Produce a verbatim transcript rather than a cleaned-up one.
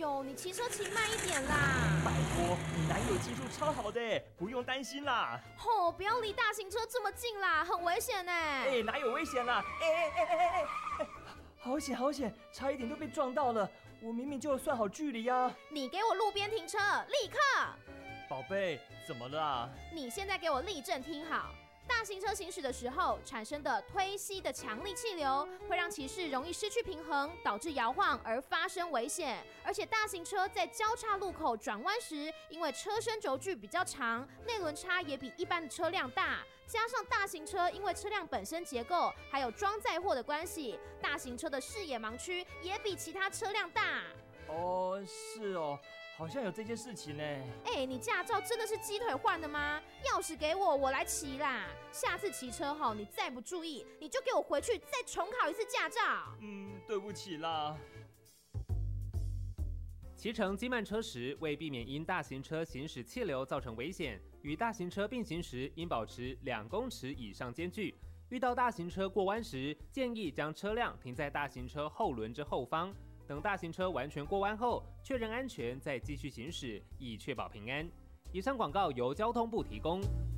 呦，你骑车骑慢一点啦！ 拜托，你男友技术超好的，不用担心啦。 吼、哦，不要离大型车这么近啦，很危险呢。 哎，哪有危险啦？哎哎哎哎哎哎！好险好险，差一点就被撞到了。我明明就有算好距离啊。 你给我路边停车，立刻！ 宝贝，怎么了？ 你现在给我立正听好。大型车行驶的时候产生的推吸的强力气流，会让骑士容易失去平衡，导致摇晃而发生危险。而且大型车在交叉路口转弯时，因为车身轴距比较长，内轮差也比一般的车辆大，加上大型车因为车辆本身结构还有装载货的关系，大型车的视野盲区也比其他车辆大。 哦，是哦。好像有这件事情呢。 哎、欸，你驾照真的是鸡腿换的吗？钥匙给我，我来骑啦。下次骑车后，你再不注意，你就给我回去再重考一次驾照。 嗯，对不起啦。 骑乘机慢车时，为避免因大型车行驶气流造成危险，与大型车并行时应保持两公尺以上间距。遇到大型车过弯时，建议将车辆停在大型车后轮之后方。等大型车完全过弯后，确认安全，再继续行驶，以确保平安。以上广告由交通部提供。